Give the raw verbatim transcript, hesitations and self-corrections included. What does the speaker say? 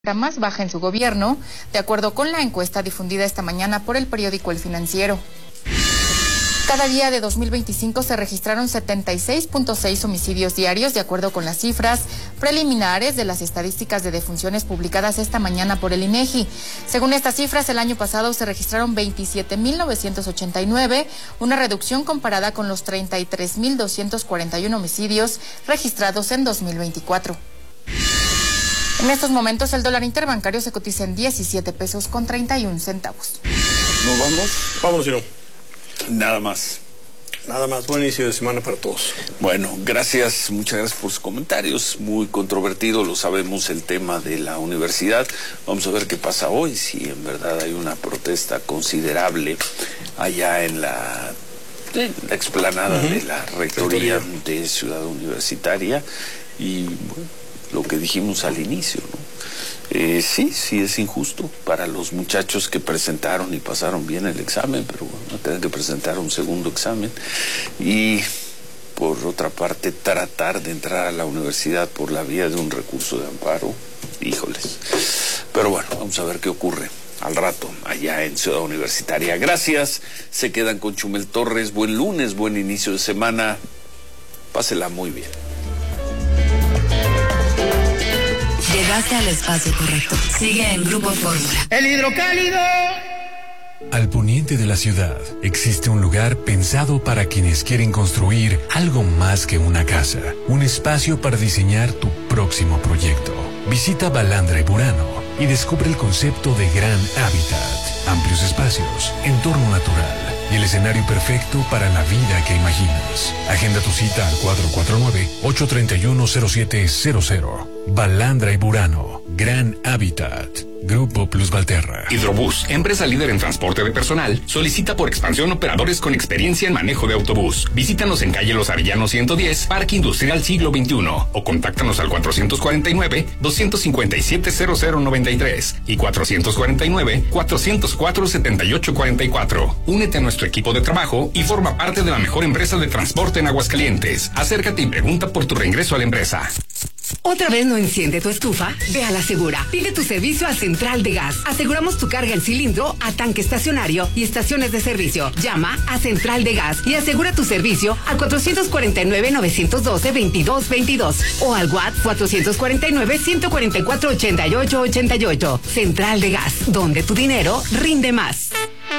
más baja en su gobierno, de acuerdo con la encuesta difundida esta mañana por el periódico El Financiero. Cada día de dos mil veinticinco se registraron setenta y seis punto seis homicidios diarios, de acuerdo con las cifras preliminares de las estadísticas de defunciones publicadas esta mañana por el INEGI. Según estas cifras, el año pasado se registraron veintisiete mil novecientos ochenta y nueve, una reducción comparada con los treinta y tres mil doscientos cuarenta y uno homicidios registrados en dos mil veinticuatro. En estos momentos el dólar interbancario se cotiza en diecisiete pesos con treinta y un centavos. ¿Nos vamos? Vámonos, si no. Nada más. Nada más. Buen inicio de semana para todos. Bueno, gracias, muchas gracias por sus comentarios. Muy controvertido, lo sabemos, el tema de la universidad. Vamos a ver qué pasa hoy, si en verdad hay una protesta considerable allá en la, en la explanada uh-huh. de la rectoría, rectoría de Ciudad Universitaria. Y bueno, lo que dijimos al inicio, ¿no? Eh, sí, sí es injusto para los muchachos que presentaron y pasaron bien el examen, pero bueno, van a tener que presentar un segundo examen. Y por otra parte, tratar de entrar a la universidad por la vía de un recurso de amparo, híjoles. Pero bueno, vamos a ver qué ocurre al rato allá en Ciudad Universitaria. Gracias, se quedan con Chumel Torres. Buen lunes, buen inicio de semana. Pásela muy bien. Llegaste al espacio correcto. Sigue en Grupo Fórmula. El hidrocálido. Al poniente de la ciudad existe un lugar pensado para quienes quieren construir algo más que una casa. Un espacio para diseñar tu próximo proyecto. Visita Balandra y Burano y descubre el concepto de Gran Hábitat. Amplios espacios, entorno natural y el escenario perfecto para la vida que imaginas. Agenda tu cita al cuatro cuatro nueve, ocho tres uno, cero siete cero cero. Balandra y Burano, Gran Hábitat. Grupo Plus Valterra. Hidrobús, empresa líder en transporte de personal, solicita por expansión operadores con experiencia en manejo de autobús. Visítanos en calle Los Avellanos ciento diez, Parque Industrial Siglo veintiuno, o contáctanos al cuatrocientos cuarenta y nueve, doscientos cincuenta y siete, cero cero noventa y tres y cuatrocientos cuarenta y nueve, cuatrocientos cuatro, setenta y ocho cuarenta y cuatro. Únete a nuestro equipo de trabajo y forma parte de la mejor empresa de transporte en Aguascalientes. Acércate y pregunta por tu reingreso a la empresa. ¿Otra vez no enciende tu estufa? Ve a la Segura. Pide tu servicio a Central de Gas. Aseguramos tu carga en cilindro, a tanque estacionario y estaciones de servicio. Llama a Central de Gas y asegura tu servicio al cuatrocientos cuarenta y nueve, novecientos doce, veintidós veintidós o al WhatsApp cuatrocientos cuarenta y nueve, ciento cuarenta y cuatro, ochenta y ocho ochenta y ocho. Central de Gas, donde tu dinero rinde más.